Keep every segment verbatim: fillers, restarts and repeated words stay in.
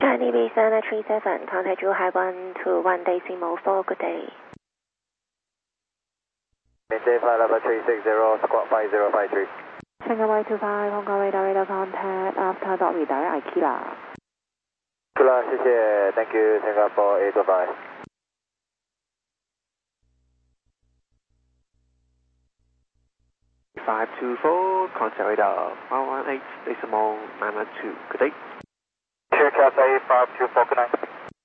Chinese Visa three seven, contact you high one two one decimal four, good day. Maintain flight level three six zero, squawk five zero five three. Shanghai two five, Hong Kong radar radar contact, after dot redirect Ikila. Ikila, 谢谢 ，Thank you, Singapore eight two five. five two four, contact radar one one eight decimal nine nine two, good day. Check Cathay five two four, good night.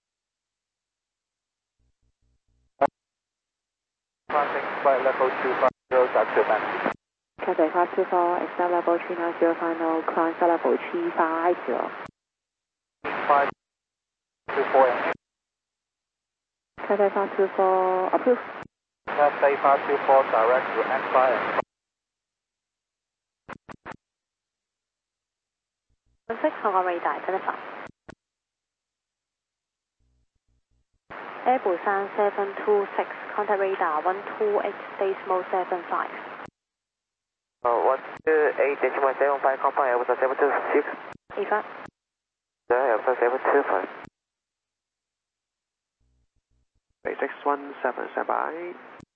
Crossing flight level two five zero, Doctor Van. Cathay five two four, extend level three nine zero final, climb flight level three five zero. five two four. Cathay five two four, approved. Cathay five two four, direct to N five. six, Hong Kong radar, identify. Airbus seven two six, contact radar one two eight decimal seven five. Uh, one two eight decimal seven five, confirm Airbus seven two six. A five. Yeah, Airbus seven two five. six one seven, stand by.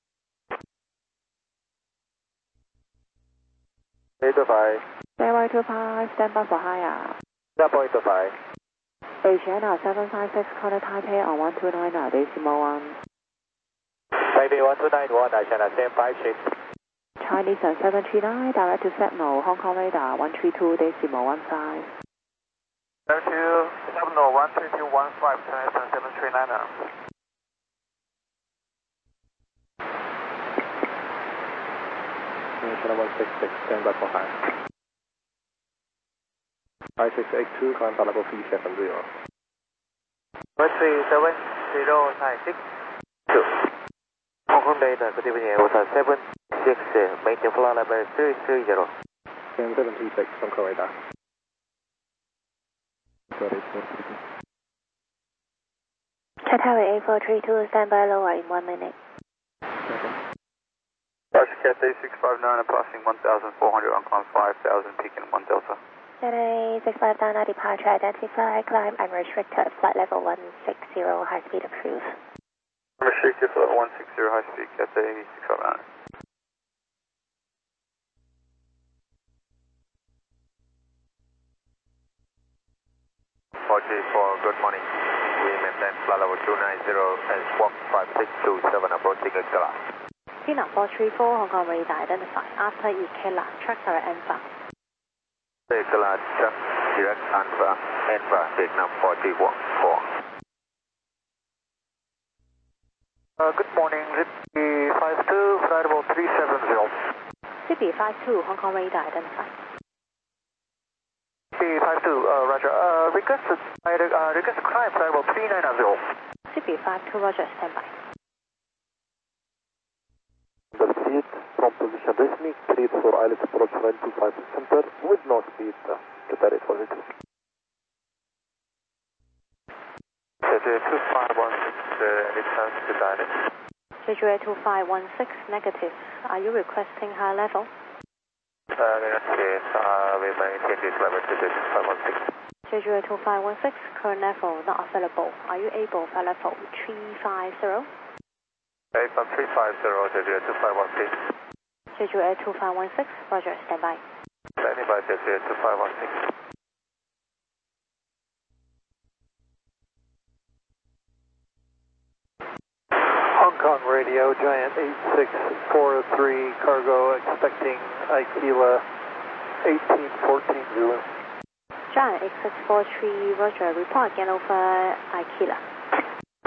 eight two five. Sierra two five, stand by for higher. Double eight two five. Asiana seven five six, contact Taipei on one two nine decimal one. Taipei one two nine one, Asiana seven five six. Chinese seven three nine, direct to Sentinel, Hong Kong radar one three two decimal one five. seven two, Sentinel one three two one five, Chinese seven three nine now. Channel one six six, stand by for high. five six eight two, climb flight level three seven zero. one three seven zero nine six two. Hong Kong radar, good evening, Airbus seven six, maintain flight level three three zero. seven three six, Hong Kong radar. Cathay eight four three two, stand by lower in one minute. Roger, Cathay six five nine, approaching one thousand four hundred, on climb five thousand, peaking one Delta. Cathay six five nine, departure identify, climb unrestricted, flight level one six zero, high speed approved. Restricted flight one six zero, high speed, Cathay six five nine. four G four, good morning. We maintain flight level two nine zero and squawk five six two seven, approaching Ikila. Kina four three four, Hong Kong radar identify, after Ikila, track direct Alpha. Ikila, track direct Alpha, Alpha, signal four G one four. Uh, good morning, Zippy five two, flight level three seven zero. Zippy five two, Hong Kong radar identify. Zippy five two, uh, Roger, uh, request, uh, request climb flight level three nine zero. Zippy five two, Roger, standby. The speed from position listening, cleared for islet approach nine two five center with no speed, uh, prepare it for it. two five one six, uh, return to direct. J J two five one six, negative. Are you requesting high level? Uh, yes, uh, we maintain this level to two five one six. J J two five one six, current level not available. Are you able for level three five zero? eight one three five zero, J J two five one six. J J two five one six, Roger, standby. Standing by J J two five one six. Hong Kong radio, Giant eight six four three, cargo expecting Ikila eighteen fourteen Zulu. Giant eight six four three, Roger, report again over Ikila.